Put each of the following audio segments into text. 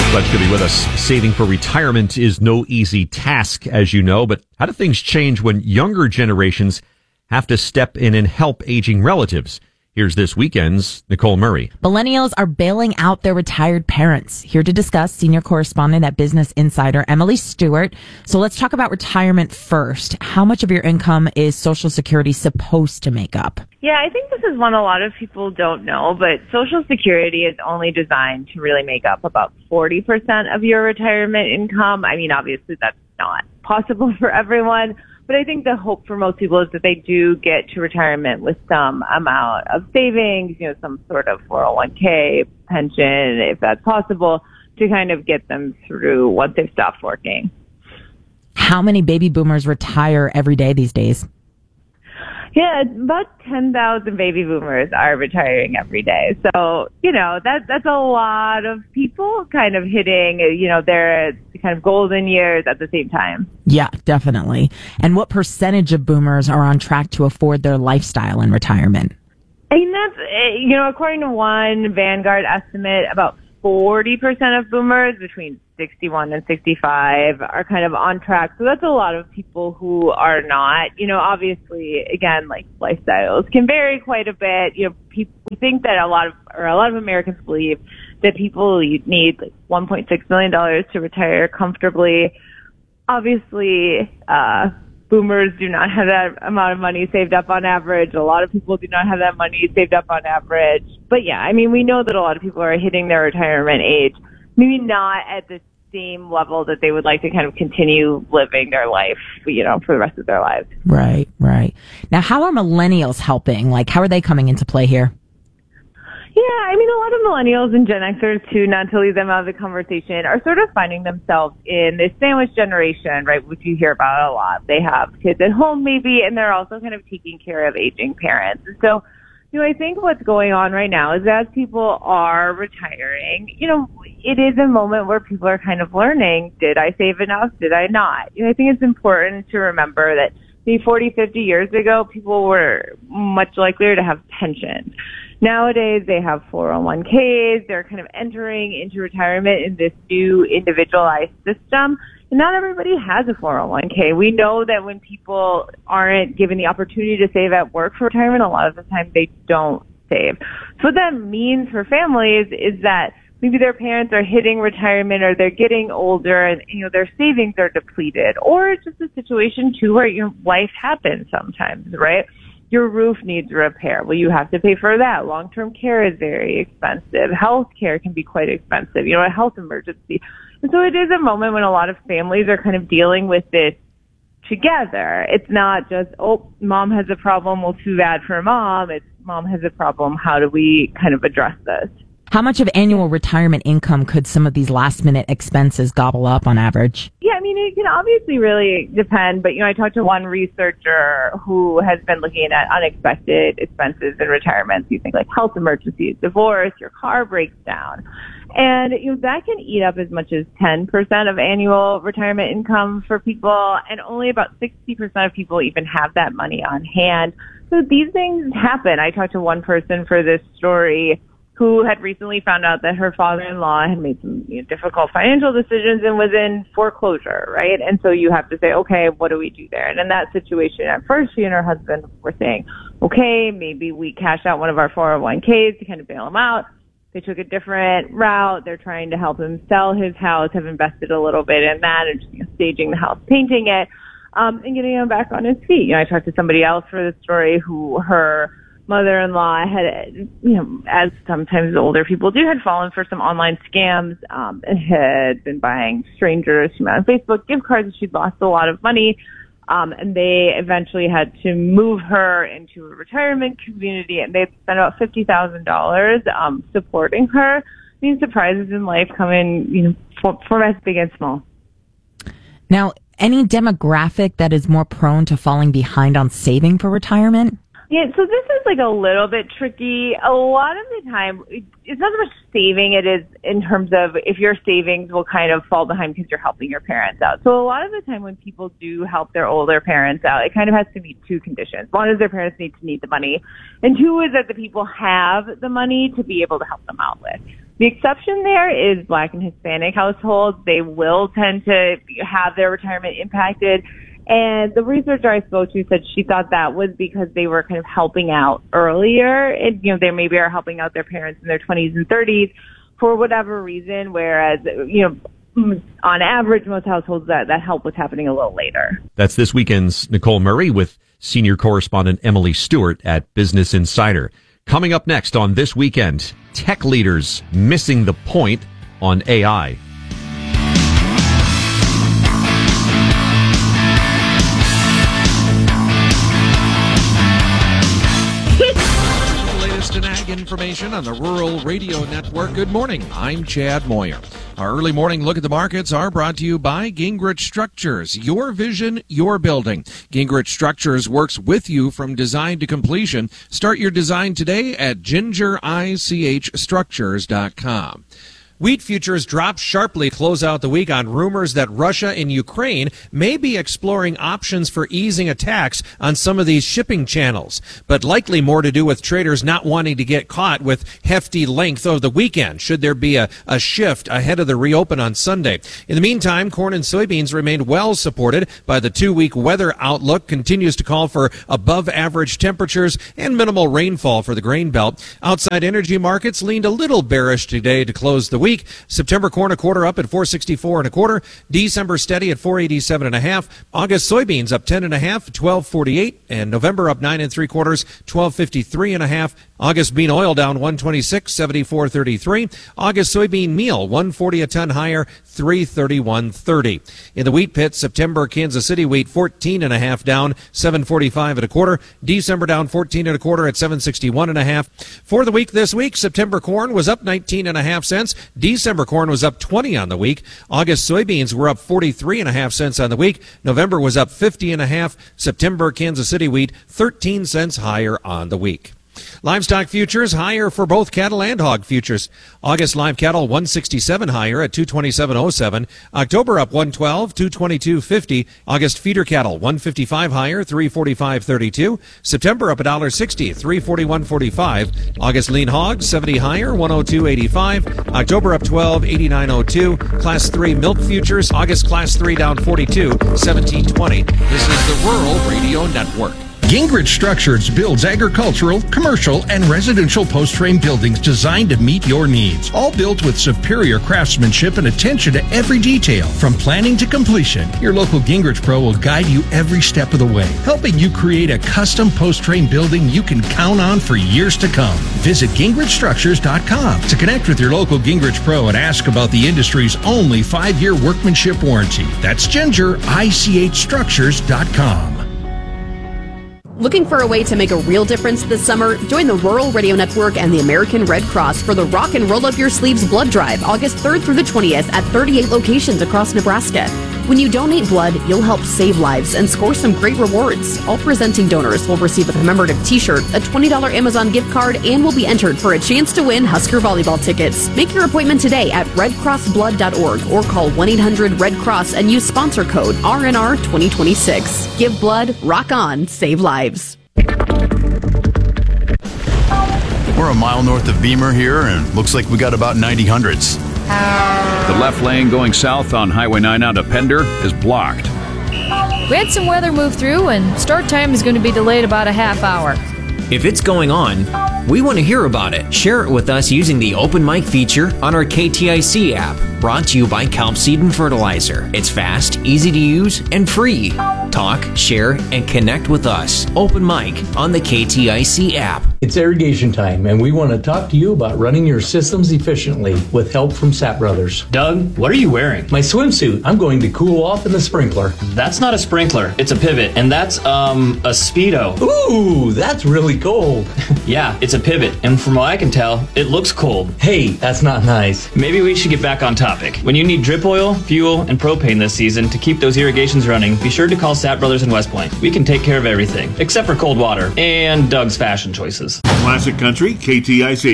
Glad you could be with us. Saving for retirement is no easy task, as you know, but how do things change when younger generations have to step in and help aging relatives? Here's this weekend's Nicole Murray. Millennials are bailing out their retired parents. Here to discuss, senior correspondent at Business Insider, Emily Stewart. So let's talk about retirement first. How much of your income is Social Security supposed to make up? Yeah, I think this is one a lot of people don't know, but Social Security is only designed to really make up about 40% of your retirement income. I mean, obviously that's not possible for everyone, but I think the hope for most people is that they do get to retirement with some amount of savings, some sort of 401k, pension, if that's possible, to kind of get them through once they've stopped working. How many baby boomers retire every day these days? Yeah, about 10,000 baby boomers are retiring every day. So, that's a lot of people kind of hitting, their kind of golden years at the same time. Yeah, definitely. And what percentage of boomers are on track to afford their lifestyle in retirement? I mean, that's, according to one Vanguard estimate, about 40% of boomers between 61 and 65 are kind of on track. So that's a lot of people who are not. Obviously, again, like lifestyles can vary quite a bit. People think that a lot of Americans believe that people need like $1.6 million to retire comfortably. Obviously, boomers do not have that amount of money saved up on average. A lot of people do not have that money saved up on average. But yeah, I mean, we know that a lot of people are hitting their retirement age, maybe not at the same level that they would like to kind of continue living their life, for the rest of their lives. Right. Now, how are millennials helping? Like, how are they coming into play here? Yeah, I mean, a lot of millennials and Gen Xers, too, not to leave them out of the conversation, are sort of finding themselves in this sandwich generation, right, which you hear about a lot. They have kids at home, maybe, and they're also kind of taking care of aging parents. And so, I think what's going on right now is as people are retiring, it is a moment where people are kind of learning, did I save enough? Did I not? I think it's important to remember that maybe 40, 50 years ago, people were much likelier to have pensions. Nowadays, they have 401ks. They're kind of entering into retirement in this new individualized system. And not everybody has a 401k. We know that when people aren't given the opportunity to save at work for retirement, a lot of the time they don't save. So what that means for families is that maybe their parents are hitting retirement or they're getting older and, their savings are depleted. Or it's just a situation, too, where life happens sometimes, right? Your roof needs repair. Well, you have to pay for that. Long-term care is very expensive. Health care can be quite expensive, a health emergency. And so it is a moment when a lot of families are kind of dealing with this together. It's not just, mom has a problem. Well, too bad for mom. It's mom has a problem. How do we kind of address this? How much of annual retirement income could some of these last-minute expenses gobble up on average? Yeah, I mean, it can obviously really depend, but, I talked to one researcher who has been looking at unexpected expenses in retirement. So you think like health emergencies, divorce, your car breaks down. And, that can eat up as much as 10% of annual retirement income for people, and only about 60% of people even have that money on hand. So these things happen. I talked to one person for this story who had recently found out that her father-in-law had made some difficult financial decisions and was in foreclosure, right? And so you have to say, okay, what do we do there? And in that situation, at first, she and her husband were saying, okay, maybe we cash out one of our 401ks to kind of bail him out. They took a different route. They're trying to help him sell his house, have invested a little bit in that, and just, staging the house, painting it, and getting him back on his feet. I talked to somebody else for this story who her mother-in-law had, as sometimes older people do, had fallen for some online scams, and had been buying strangers on Facebook gift cards. She'd lost a lot of money, and they eventually had to move her into a retirement community, and they spent about $50,000 supporting her. I mean, surprises in life come in, formats big and small. Now, any demographic that is more prone to falling behind on saving for retirement? Yeah, so this is like a little bit tricky. A lot of the time, it's not so much saving, it is in terms of if your savings will kind of fall behind because you're helping your parents out. So a lot of the time when people do help their older parents out, it kind of has to meet two conditions. One is their parents need the money, and two is that the people have the money to be able to help them out with. The exception there is Black and Hispanic households. They will tend to have their retirement impacted. And the researcher I spoke to said she thought that was because they were kind of helping out earlier. And, they maybe are helping out their parents in their 20s and 30s for whatever reason, whereas, on average, most households, that help was happening a little later. That's this weekend's Nicole Murray with senior correspondent Emily Stewart at Business Insider. Coming up next on This Weekend, tech leaders missing the point on AI. And ag information on the Rural Radio Network. Good morning. I'm Chad Moyer. Our early morning look at the markets are brought to you by Gingrich Structures. Your vision, your building. Gingrich Structures works with you from design to completion. Start your design today at gingerichstructures.com. Wheat futures dropped sharply to close out the week on rumors that Russia and Ukraine may be exploring options for easing attacks on some of these shipping channels, but likely more to do with traders not wanting to get caught with hefty length of the weekend, should there be a shift ahead of the reopen on Sunday. In the meantime, corn and soybeans remained well supported by the 2-week weather outlook, continues to call for above average temperatures and minimal rainfall for the grain belt. Outside energy markets leaned a little bearish today to close the week. September corn a quarter up at 464 and a quarter. December steady at 487 and a half. August soybeans up 10 and a half, 1248, and November up 9 3/4, 1253 and a half. August bean oil down 126, 74.33. August soybean meal 140 a ton higher, 331.30. In the wheat pit, September Kansas City wheat 14 and a half down, 745 and a quarter. December down 14 and a quarter at 761 and a half. For the week this week, September corn was up 19 and a half cents. December corn was up 20 on the week. August soybeans were up 43 and a half cents on the week. November was up 50 and a half. September Kansas City wheat 13 cents higher on the week. Livestock futures higher for both cattle and hog futures. August live cattle 167 higher at 227.07. October up 112, 222.50. August feeder cattle 155 higher, 345.32. September up $1.60, 341.45. August lean hogs 70 higher, 102.85. October up 12, 89.02. Class 3 milk futures. August class 3 down 42, 17.20. This is the Rural Radio Network. Gingrich Structures builds agricultural, commercial, and residential post-frame buildings designed to meet your needs. All built with superior craftsmanship and attention to every detail. From planning to completion, your local Gingrich Pro will guide you every step of the way, helping you create a custom post-frame building you can count on for years to come. Visit gingrichstructures.com to connect with your local Gingrich Pro and ask about the industry's only 5-year workmanship warranty. That's gingerichstructures.com. Looking for a way to make a real difference this summer? Join the Rural Radio Network and the American Red Cross for the Rock and Roll Up Your Sleeves Blood Drive, August 3rd through the 20th at 38 locations across Nebraska. When you donate blood, you'll help save lives and score some great rewards. All presenting donors will receive a commemorative t-shirt, a $20 Amazon gift card, and will be entered for a chance to win Husker volleyball tickets. Make your appointment today at redcrossblood.org or call 1-800-RED-CROSS and use sponsor code RNR 2026. Give blood, rock on, save lives. We're a mile north of Beamer here, and looks like we got about 90 hundredths. The left lane going south on Highway 9 out of Pender is blocked. We had some weather move through, and start time is going to be delayed about a half hour. If it's going on, we want to hear about it. Share it with us using the Open Mic feature on our KTIC app. Brought to you by Kelp Seed and Fertilizer. It's fast, easy to use, and free. Talk, share, and connect with us. Open Mic on the KTIC app. It's irrigation time, and we want to talk to you about running your systems efficiently with help from Sapp Brothers. Doug, what are you wearing? My swimsuit. I'm going to cool off in the sprinkler. That's not a sprinkler. It's a pivot, and that's, a Speedo. Ooh, that's really cold. Yeah, it's a pivot, and from what I can tell, it looks cold. Hey, that's not nice. Maybe we should get back on topic. When you need drip oil, fuel, and propane this season to keep those irrigations running, be sure to call Sapp Brothers in West Point. We can take care of everything, except for cold water and Doug's fashion choices. Classic Country, KTIC.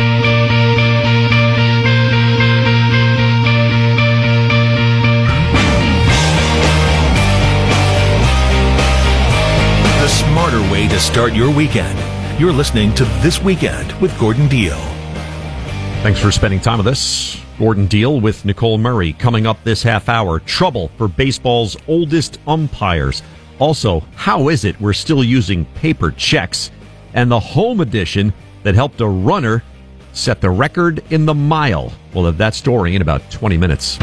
The smarter way to start your weekend. You're listening to This Weekend with Gordon Deal. Thanks for spending time with us. Gordon Deal with Nicole Murray. Coming up this half hour, trouble for baseball's oldest umpires. Also, how is it we're still using paper checks? And the home edition that helped a runner set the record in the mile. We'll have that story in about 20 minutes.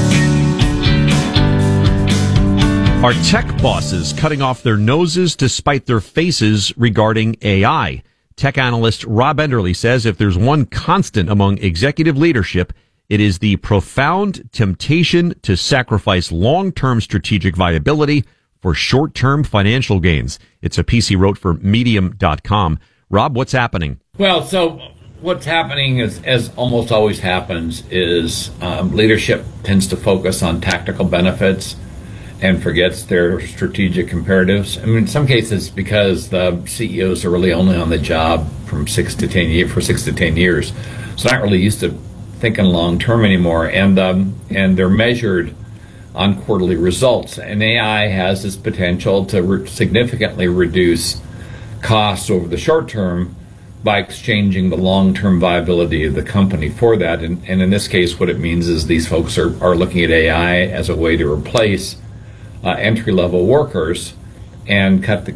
Are tech bosses cutting off their noses to spite their faces regarding AI? Tech analyst Rob Enderle says if there's one constant among executive leadership, it is the profound temptation to sacrifice long-term strategic viability for short-term financial gains. It's a piece he wrote for Medium.com. Rob, what's happening? Well, so what's happening is, as almost always happens, is leadership tends to focus on tactical benefits and forgets their strategic imperatives. I mean, in some cases, because the CEOs are really only on the job for 6 to 10 years, so not really used to thinking long term anymore, and they're measured on quarterly results. And AI has this potential to significantly reduce costs over the short term by exchanging the long-term viability of the company for that. And in this case, what it means is these folks are looking at AI as a way to replace entry-level workers and cut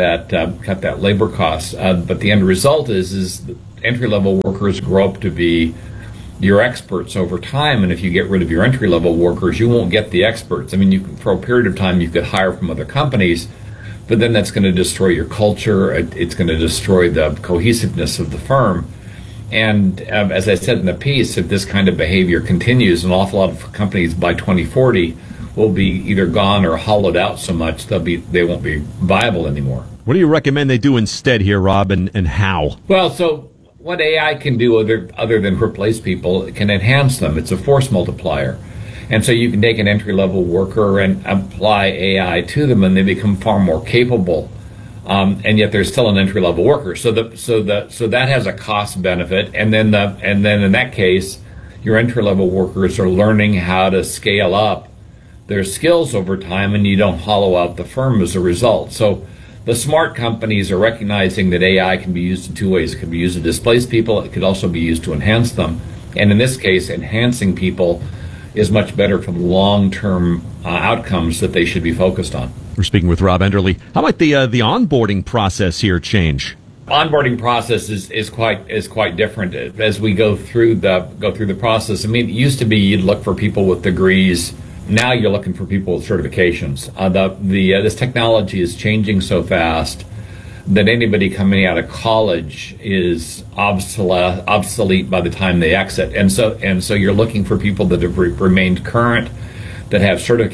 that labor cost. But the end result is entry-level workers grow up to be your experts over time, and if you get rid of your entry-level workers, you won't get the experts. I mean, for a period of time, you could hire from other companies, but then that's going to destroy your culture. It's going to destroy the cohesiveness of the firm. And as I said in the piece, if this kind of behavior continues, an awful lot of companies by 2040 will be either gone or hollowed out so much they won't be viable anymore. What do you recommend they do instead here, Rob, and how? Well, so what AI can do other than replace people, it can enhance them. It's a force multiplier. And so you can take an entry-level worker and apply AI to them, and they become far more capable. And yet they're still an entry-level worker. So that has a cost benefit. And then in that case, your entry-level workers are learning how to scale up their skills over time, and you don't hollow out the firm as a result. So the smart companies are recognizing that AI can be used in two ways. It can be used to displace people. It could also be used to enhance them. And in this case, enhancing people is much better for the long-term outcomes that they should be focused on. We're speaking with Rob Enderle. How might the onboarding process here change? Onboarding process is quite different as we go through the process. I mean, it used to be you'd look for people with degrees. Now you're looking for people with certifications. This technology is changing so fast that anybody coming out of college is obsolete by the time they exit. And so you're looking for people that have remained current, that have current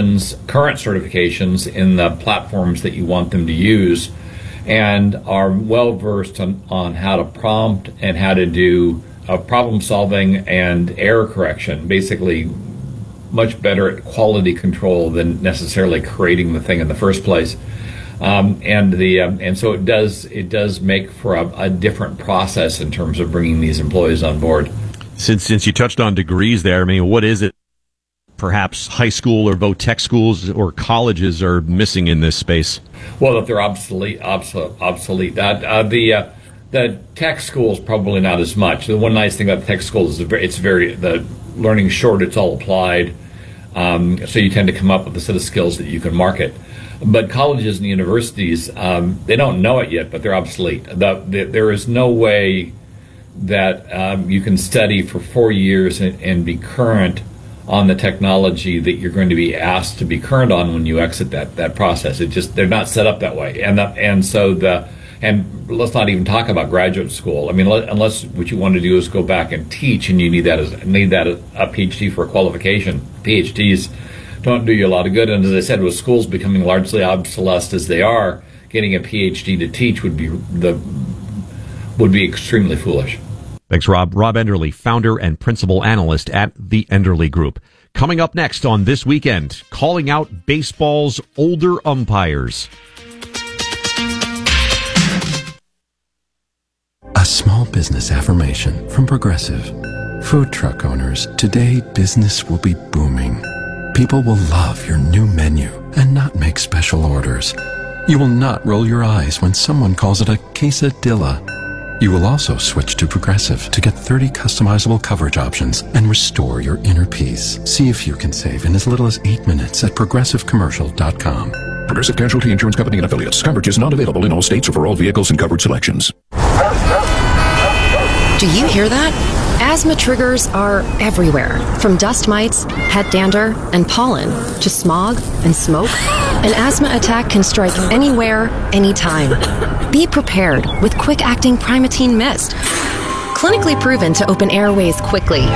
certifications in the platforms that you want them to use, and are well versed on how to prompt and how to do problem solving and error correction. Basically, much better at quality control than necessarily creating the thing in the first place. And so it does make for a different process in terms of bringing these employees on board. Since you touched on degrees there, I mean, what is it perhaps high school or vo-tech schools or colleges are missing in this space? Well, that they're obsolete. The tech schools probably not as much. The one nice thing about the tech schools is the learning's short, it's all applied. So you tend to come up with a set of skills that you can market. But colleges and universities, they don't know it yet, but they're obsolete. There is no way that you can study for 4 years and be current on the technology that you're going to be asked to be current on when you exit that process. They're not set up that way. And let's not even talk about graduate school. I mean, unless what you want to do is go back and teach, and you need that a PhD for a qualification. PhDs don't do you a lot of good. And as I said, with schools becoming largely obsolete as they are, getting a PhD to teach would be extremely foolish. Thanks, Rob. Rob Enderle, founder and principal analyst at the Enderle Group. Coming up next on This Weekend, calling out baseball's older umpires. A small business affirmation from Progressive. Food truck owners, today business will be booming. People will love your new menu and not make special orders. You will not roll your eyes when someone calls it a quesadilla. You will also switch to Progressive to get 30 customizable coverage options and restore your inner peace. See if you can save in as little as 8 minutes at ProgressiveCommercial.com. Progressive Casualty Insurance Company and Affiliates. Coverage is not available in all states or for all vehicles and coverage selections. Do you hear that? Asthma triggers are everywhere, from dust mites, head dander, and pollen, to smog and smoke. An asthma attack can strike anywhere, anytime. Be prepared with quick-acting Primatene Mist. Clinically proven to open airways quickly.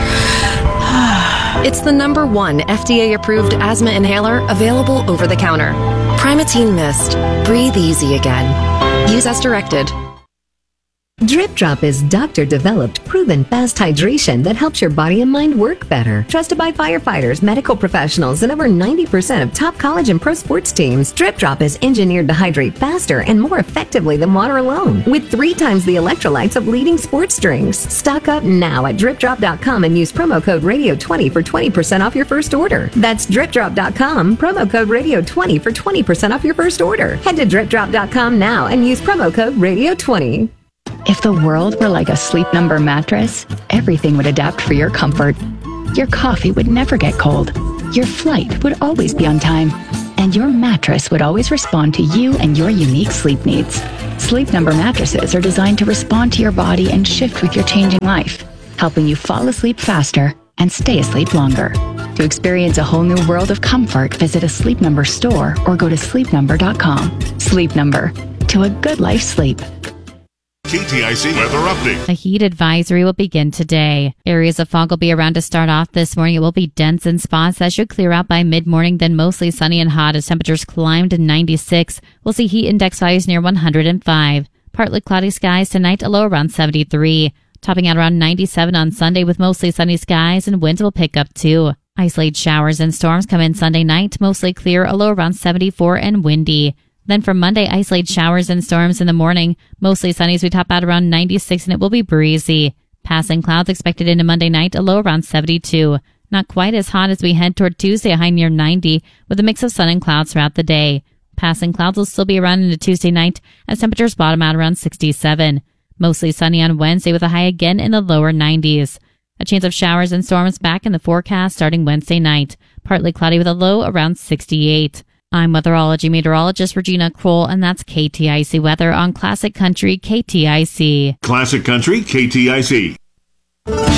It's the #1 FDA-approved asthma inhaler available over the counter. Primatene Mist. Breathe easy again. Use as directed. Drip Drop is doctor-developed, proven fast hydration that helps your body and mind work better. Trusted by firefighters, medical professionals, and over 90% of top college and pro sports teams, Drip Drop is engineered to hydrate faster and more effectively than water alone, with 3 times the electrolytes of leading sports drinks. Stock up now at DripDrop.com and use promo code Radio20 for 20% off your first order. That's DripDrop.com, promo code Radio20 for 20% off your first order. Head to DripDrop.com now and use promo code Radio20. If the world were like a Sleep Number mattress, everything would adapt for your comfort. Your coffee would never get cold. Your flight would always be on time. And your mattress would always respond to you and your unique sleep needs. Sleep Number mattresses are designed to respond to your body and shift with your changing life, helping you fall asleep faster and stay asleep longer. To experience a whole new world of comfort, visit a Sleep Number store or go to sleepnumber.com. Sleep Number. To a good life sleep. KTIC weather update. A heat advisory will begin today. Areas of fog will be around to start off this morning. It will be dense in spots. That should clear out by mid-morning, then mostly sunny and hot as temperatures climb to 96. We'll see heat index values near 105. Partly cloudy skies tonight, a low around 73. Topping out around 97 on Sunday with mostly sunny skies, and winds will pick up too. Isolated showers and storms come in Sunday night, mostly clear, a low around 74 and windy. Then from Monday, isolated showers and storms in the morning. Mostly sunny as we top out around 96, and it will be breezy. Passing clouds expected into Monday night, a low around 72. Not quite as hot as we head toward Tuesday, a high near 90, with a mix of sun and clouds throughout the day. Passing clouds will still be around into Tuesday night as temperatures bottom out around 67. Mostly sunny on Wednesday with a high again in the lower 90s. A chance of showers and storms back in the forecast starting Wednesday night. Partly cloudy with a low around 68. I'm weatherology meteorologist Regina Kroll, and that's KTIC weather on Classic Country KTIC. Classic Country KTIC.